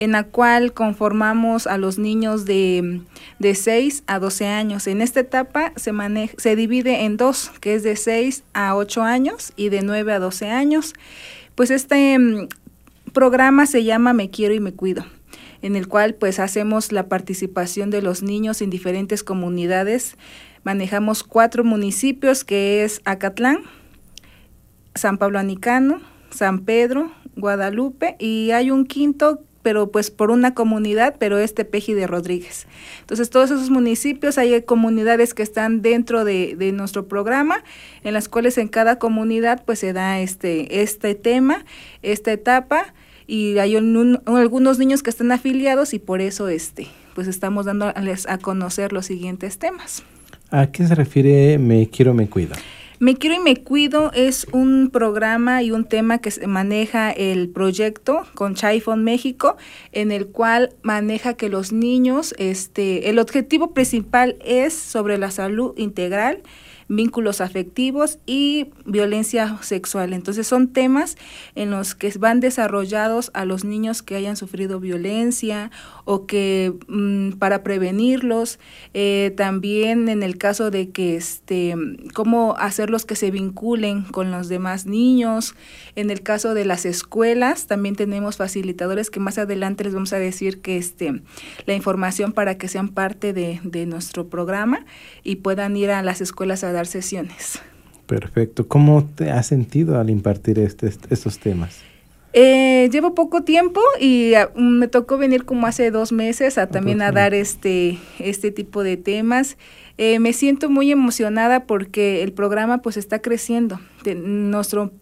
en la cual conformamos a los niños de 6 a 12 años. En esta etapa se divide en dos, que es de 6 a 8 años y de 9 a 12 años. Pues este programa se llama Me Quiero y Me Cuido, en el cual pues hacemos la participación de los niños en diferentes comunidades. Manejamos 4 municipios, que es Acatlán, San Pablo Anicano, San Pedro, Guadalupe, y hay un quinto, pero pues por una comunidad, pero es Tepeji de Rodríguez. Entonces todos esos municipios, hay comunidades que están dentro de nuestro programa, en las cuales en cada comunidad pues se da este tema, esta etapa, y hay algunos niños que están afiliados y por eso pues estamos dándoles a conocer los siguientes temas. ¿A qué se refiere Me Quiero, Me Cuido? Me Quiero y Me Cuido es un programa y un tema que se maneja el proyecto con Chaifon México, en el cual maneja que los niños, el objetivo principal es sobre la salud integral, vínculos afectivos y violencia sexual. Entonces son temas en los que van desarrollados a los niños que hayan sufrido violencia o que para prevenirlos, también en el caso de que cómo hacerlos que se vinculen con los demás niños. En el caso de las escuelas también tenemos facilitadores que más adelante les vamos a decir que la información para que sean parte de nuestro programa y puedan ir a las escuelas a dar sesiones. Perfecto. ¿Cómo te has sentido al impartir estos temas? Llevo poco tiempo y me tocó venir como hace 2 meses también a dar este tipo de temas. Me siento muy emocionada porque el programa pues está creciendo. Nuestro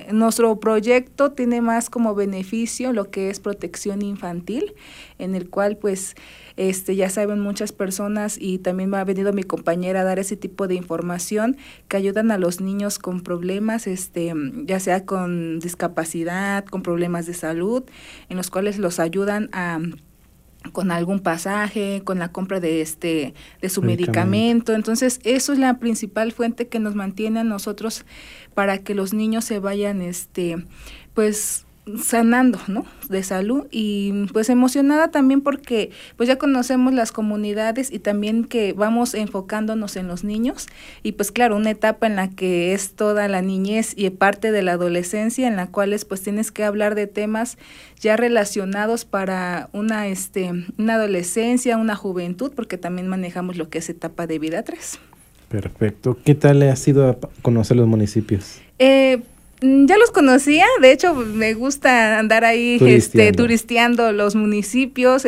proyecto tiene más como beneficio lo que es protección infantil, en el cual pues ya saben muchas personas, y también me ha venido mi compañera a dar ese tipo de información que ayudan a los niños con problemas, ya sea con discapacidad, con problemas de salud, en los cuales los ayudan con algún pasaje, con la compra de su medicamento. Entonces, eso es la principal fuente que nos mantiene a nosotros para que los niños se vayan pues sanando, ¿no?, de salud, y pues emocionada también porque pues ya conocemos las comunidades y también que vamos enfocándonos en los niños, y pues claro, una etapa en la que es toda la niñez y parte de la adolescencia, en la cual pues tienes que hablar de temas ya relacionados para una adolescencia, una juventud, porque también manejamos lo que es etapa de vida 3. Perfecto. ¿Qué tal le ha sido conocer los municipios? Ya los conocía, de hecho me gusta andar ahí turisteando los municipios,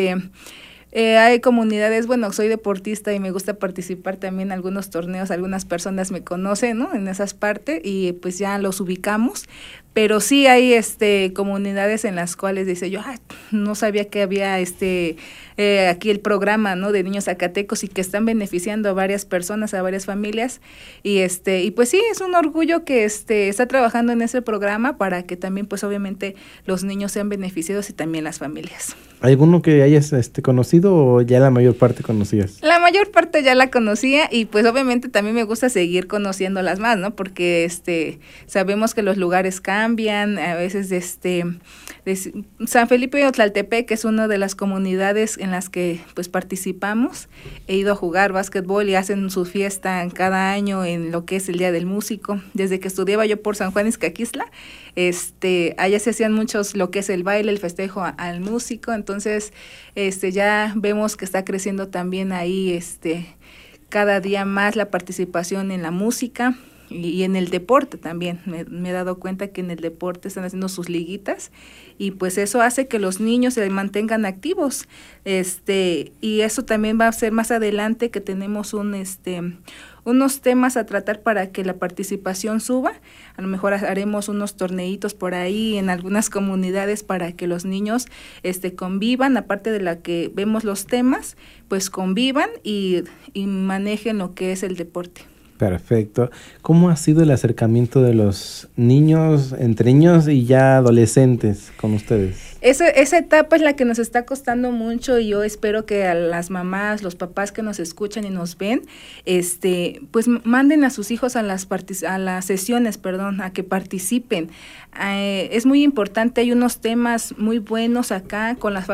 hay comunidades, bueno, soy deportista y me gusta participar también en algunos torneos, algunas personas me conocen, ¿no?, en esas partes, y pues ya los ubicamos, pero sí hay comunidades en las cuales dice yo, no sabía que había aquí el programa, ¿no?, de niños zacatecos, y que están beneficiando a varias personas, a varias familias, y pues sí, es un orgullo que está trabajando en ese programa para que también pues obviamente los niños sean beneficiados y también las familias. ¿Alguno que hayas conocido o ya la mayor parte conocías? La mayor parte ya la conocía, y pues obviamente también me gusta seguir conociéndolas más, ¿no?, porque sabemos que los lugares cambian, a veces San Felipe de Tlaltepec, que es una de las comunidades en las que pues participamos. He ido a jugar básquetbol y hacen su fiesta cada año en lo que es el Día del Músico. Desde que estudiaba yo por San Juan Izcaquistla, allá se hacían muchos lo que es el baile, el festejo al músico. Entonces ya vemos que está creciendo también ahí cada día más la participación en la música. Y en el deporte también, me he dado cuenta que en el deporte están haciendo sus liguitas, y pues eso hace que los niños se mantengan activos, y eso también va a ser más adelante, que tenemos unos temas a tratar para que la participación suba. A lo mejor haremos unos torneitos por ahí en algunas comunidades para que los niños convivan, aparte de la que vemos los temas, pues convivan y manejen lo que es el deporte. Perfecto. ¿Cómo ha sido el acercamiento de los niños, entre niños y ya adolescentes con ustedes? Esa etapa es la que nos está costando mucho, y yo espero que a las mamás, los papás que nos escuchan y nos ven, pues manden a sus hijos a las sesiones, a que participen. Es muy importante, hay unos temas muy buenos acá con las